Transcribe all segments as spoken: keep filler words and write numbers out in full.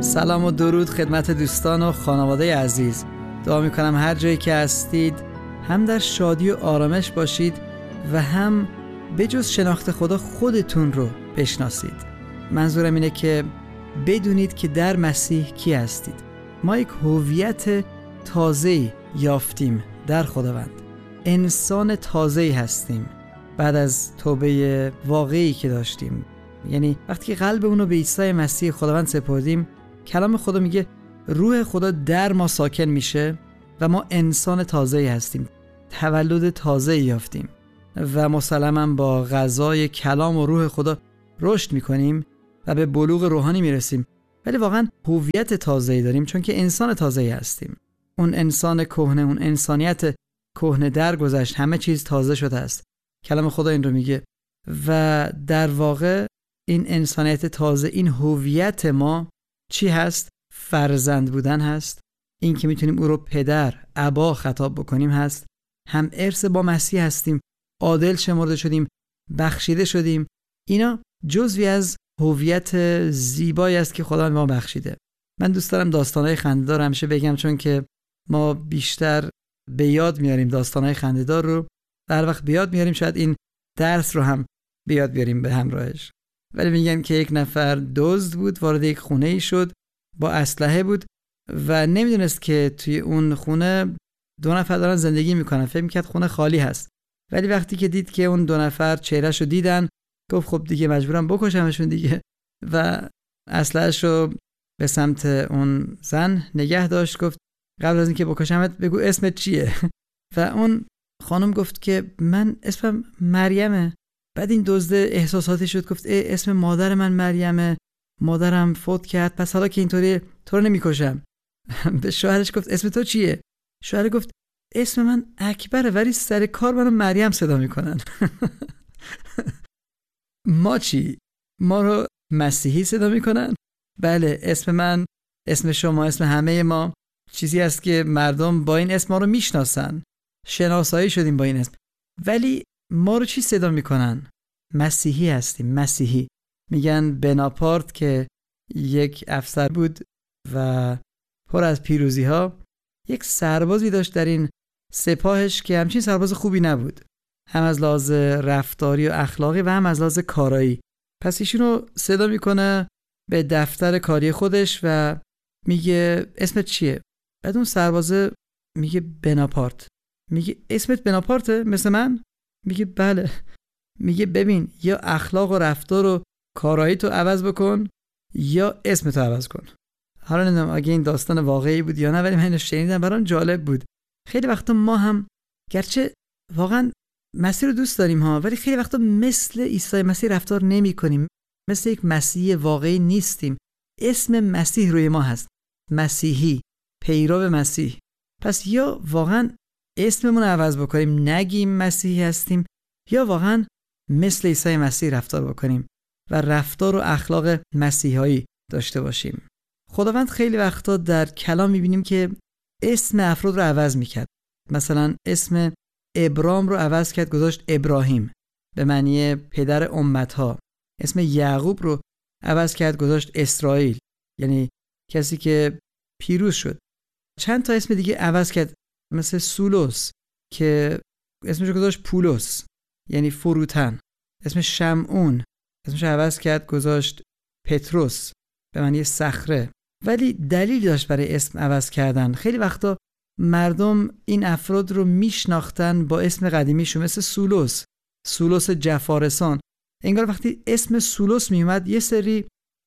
سلام و درود خدمت دوستان و خانواده عزیز. دعا میکنم هر جایی که هستید هم در شادی و آرامش باشید و هم به جز شناخت خدا خودتون رو بشناسید. منظورم اینه که بدونید که در مسیح کی هستید. ما یک هویت تازه‌ای یافتیم در خداوند. انسان تازه‌ای هستیم بعد از توبه واقعی که داشتیم. یعنی وقتی که قلبمون رو به عیسی مسیح خداوند سپردیم، کلام خدا میگه روح خدا در ما ساکن میشه و ما انسان تازه‌ای هستیم. تولد تازه‌ای یافتیم و مسلماً با غذای کلام و روح خدا رشد میکنیم و به بلوغ روحانی میرسیم. ولی واقعاً هویت تازه‌ای داریم چون که انسان تازه‌ای هستیم. اون انسان کهنه، اون انسانیت کهنه درگذشت، همه چیز تازه شده است. کلام خدا این رو میگه و در واقع این انسانیت تازه، این هویت ما چی هست؟ فرزند بودن هست. این که میتونیم او رو پدر، ابا خطاب بکنیم هست. هم ارث با مسیح هستیم، عادل شمرده شدیم، بخشیده شدیم. اینا جزوی از هویت زیبایی است که خدا به ما بخشیده. من دوست دارم داستانهای خنده‌دار همیشه بگم چون که ما بیشتر به یاد میاریم داستانهای خنده‌دار رو. در وقت به یاد میاریم شاید این درس رو هم به یاد بیاریم به همراهش. ولی میگن که یک نفر دزد بود، وارد یک خونه ای شد، با اسلحه بود و نمیدونست که توی اون خونه دو نفر دارن زندگی میکنن. فکر میکرد خونه خالی هست. ولی وقتی که دید که اون دو نفر چهرهشو دیدن، گفت خب دیگه مجبورم بکشمشون دیگه و اسلحه‌شو به سمت اون زن نگه داشت. گفت قبل از اینکه بکشمت بگو اسمت چیه؟ و اون خانم گفت که من اسمم مریمه. بعد این دزد احساساتی شد، گفت ای اسم مادر من مریمه، مادرم فوت کرد، پس حالا که اینطوری تو رو نمیکشم. به شوهرش گفت اسم تو چیه؟ شوهر گفت اسم من اکبره ولی سر کار منو مریم صدا میکنن. ما چی؟ ما رو مسیحی صدا میکنن؟ بله، اسم من، اسم شما، اسم همه ما چیزی است که مردم با این اسم ما رو میشناسن، شناسایی شدیم با این اسم. ولی ما رو چی صدا میکنن؟ مسیحی هستیم. مسیحی. میگن بناپارت که یک افسر بود و پر از پیروزی ها، یک سربازی داشت در این سپاهش که همچین سرباز خوبی نبود، هم از لحاظ رفتاری و اخلاقی و هم از لحاظ کارایی. پس ایشونو صدا میکنه به دفتر کاری خودش و میگه اسمت چیه؟ بعد اون سربازه میگه بناپارت. میگه اسمت بناپارته مثل من؟ میگه بله. میگه ببین، یا اخلاق و رفتار و کارایی تو عوض بکن یا اسمتو عوض کن. حالا نمیدونم اگه این داستان واقعی بود یا نه، ولی من اینو شنیدم، برام جالب بود. خیلی وقتا ما هم گرچه واقعا مسیح رو دوست داریم ها، ولی خیلی وقتا مثل عیسی مسیح رفتار نمی کنیم. مثل یک مسیح واقعی نیستیم. اسم مسیح روی ما هست، مسیحی، پیرو مسیح. پس یا واقعا اسممون رو عوض بکنیم، نگیم مسیحی هستیم، یا واقعا مثل عیسی مسیح رفتار بکنیم و رفتار و اخلاق مسیحایی داشته باشیم. خداوند خیلی وقتا در کلام میبینیم که اسم افراد رو عوض میکرد. مثلا اسم ابرام رو عوض کرد، گذاشت ابراهیم به معنی پدر امتها. اسم یعقوب رو عوض کرد، گذاشت اسرائیل، یعنی کسی که پیروز شد. چند تا اسم دیگه عوض کرد، مثل سولوس که اسمش رو گذاشت پولس، یعنی فروتن. اسم شمعون اسمش رو عوض کرد، گذاشت پتروس به معنی صخره. ولی دلیل داشت برای اسم عوض کردن. خیلی وقتا مردم این افراد رو میشناختن با اسم قدیمیشون، مثل سولوس، سولوس جفارسان. انگار وقتی اسم سولوس می اومد یه سری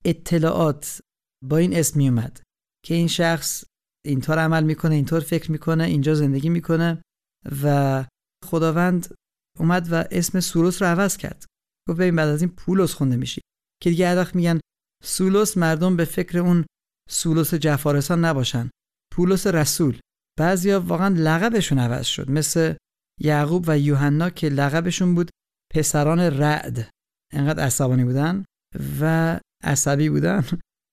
اطلاعات با این اسم می اومد که این شخص اینطور عمل میکنه، اینطور فکر میکنه، اینجا زندگی میکنه. و خداوند اومد و اسم سولوس رو عوض کرد. گفت ببین بعد از این پولس خونده میشی. که دیگه هر وقت میگن سولوس، مردم به فکر اون سولوس جفارسان نباشن، پولس رسول. بعضیا واقعا لقبشون عوض شد، مثل یعقوب و یوحنا که لقبشون بود پسران رعد. انقدر عصبانی بودن و عصبی بودن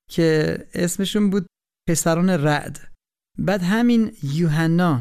که اسمشون بود پسران رعد. بعد همین یوحنا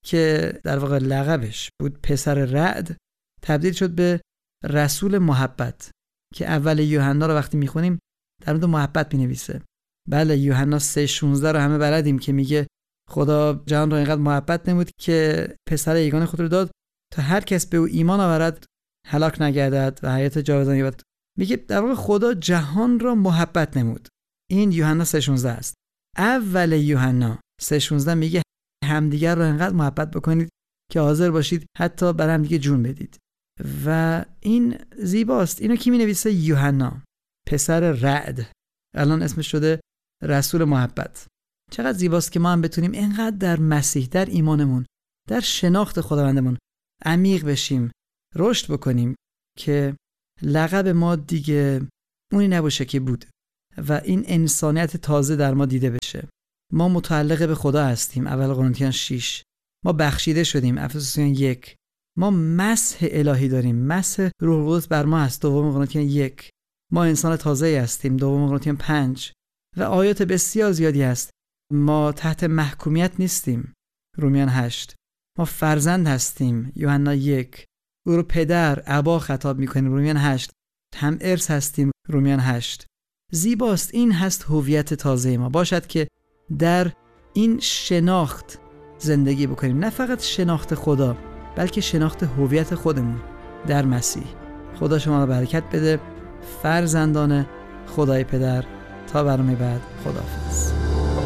که در واقع لقبش بود پسر رعد، تبدیل شد به رسول محبت، که اول یوحنا رو وقتی میخونیم در مورد محبت مینویسه. بله یوحنا سه شانزده رو همه بلدیم که میگه خدا جهان را اینقدر محبت نمود که پسر یگانه خود رو داد تا هر کس به او ایمان آورد هلاک نگردد و حیات جاودانه یابد. میگه در واقع خدا جهان را محبت نمود. این یوحنا سه شانزده است. اول یوحنا سه شانزده میگه همدیگر را اینقدر محبت بکنید که حاضر باشید حتی بر هم دیگه جون بدید. و این زیباست. اینو کی مینویسه؟ یوحنا پسر رعد، الان اسمش شده رسول محبت. چقدر زیباست که ما هم بتونیم اینقدر در مسیح، در ایمانمون، در شناخت خداوندمون عمیق بشیم، رشد بکنیم که لقب ما دیگه اونی نباشه که بود و این انسانیت تازه در ما دیده بشه. ما متعلق به خدا هستیم، اول قرنتیان شش. ما بخشیده شدیم، افسوسیان یک. ما مسح الهی داریم، مسح روح القدس بر ما هست، دوم قرنتیان یک. ما انسان تازه هستیم، دوم قرنتیان پنج. و آیات بسیار زیادی هست. ما تحت محکومیت نیستیم، رومیان هشت. ما فرزند هستیم، یوحنا یک. او رو پدر، ابا خطاب میکنیم، رومیان هشت. هم ارث هستیم، رومیان هشت. زیباست. این هست هویت تازه ما. باشد که در این شناخت زندگی بکنیم، نه فقط شناخت خدا بلکه شناخت هویت خودمون در مسیح. خدا شما رو برکت بده. فرزندان خدای پدر. تا برنامه بعد، خداحافظ.